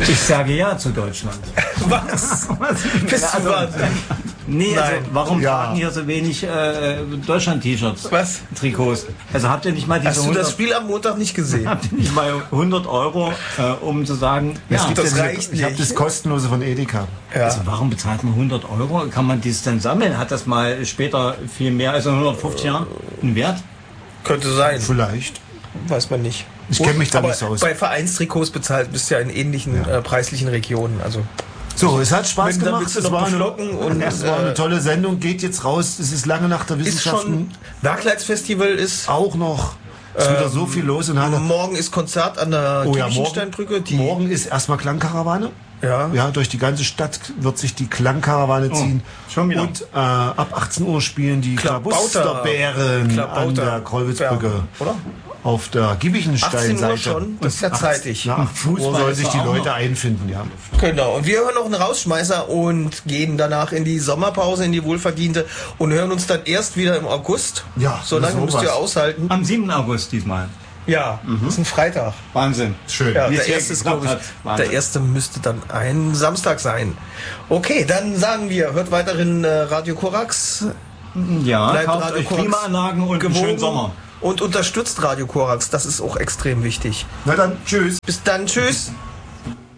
Ich sage ja zu Deutschland. Was? Bist du Wahnsinn? Nee, also Nein. warum tragen hier so wenig Deutschland-T-Shirts? Was? Trikots. Also habt ihr nicht mal diese Hast du das Spiel am Montag nicht gesehen? Habt ihr nicht mal 100 Euro, um zu sagen, ja, das reicht Ich habe nicht. das kostenlose von Edeka. Ja. also warum bezahlt man 100 Euro? Kann man das denn sammeln? Hat das mal später viel mehr als in 150 Jahren einen Wert? Könnte sein. Vielleicht. Weiß man nicht. Ich kenne mich da Aber nicht so aus. bei Vereinstrikots bezahlt bist du ja in ähnlichen preislichen Regionen. Also So, es hat Spaß Wenn, dann gemacht. willst du Es noch war, beflocken und, es war eine tolle Sendung. Geht jetzt raus. Es ist lange nach der ist Wissenschaften. schon Werkleitsfestival ist. Auch noch. Es ist wieder so viel los in Halle. Morgen ist Konzert an der Giebichensteinbrücke. Morgen ist erstmal Klangkarawane. Ja. Ja, durch die ganze Stadt wird sich die Klangkarawane ziehen. schon wieder. Und ab 18 Uhr spielen die Klabusterbären an der Krollwitzbrücke. Oder? Auf der 18 Uhr Giebichensteinseite. schon. Das ist ja zeitig. Nach 8 Uhr sollen sich die auch Leute noch. einfinden, ja. Genau. Und wir hören noch einen Rausschmeißer und gehen danach in die Sommerpause, in die wohlverdiente und hören uns dann erst wieder im August. Ja, So lange sowas. müsst ihr aushalten. Am 7. August diesmal. Ja, das ist ein Freitag. Wahnsinn. Schön. Ja, Wie es der hier erste, ist, geklappt glaub hat. ich, Wahnsinn. der erste müsste dann ein Samstag sein. Okay, dann sagen wir, hört weiterhin Radio Korax. Ja, Bleibt kauft Radio euch Korax Klimaanlagen und einen schönen Sommer. Und unterstützt Radio Korax. Das ist auch extrem wichtig. Na dann, tschüss. Bis dann, tschüss.